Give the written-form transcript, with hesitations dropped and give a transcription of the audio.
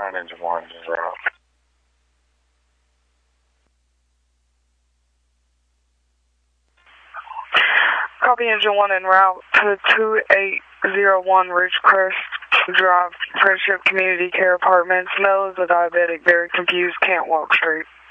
9 engine 1 is route. Copy engine 1 en route to 2801 Ridgecrest Drive, Friendship Community Care Apartments. Male is a diabetic, very confused, can't walk straight.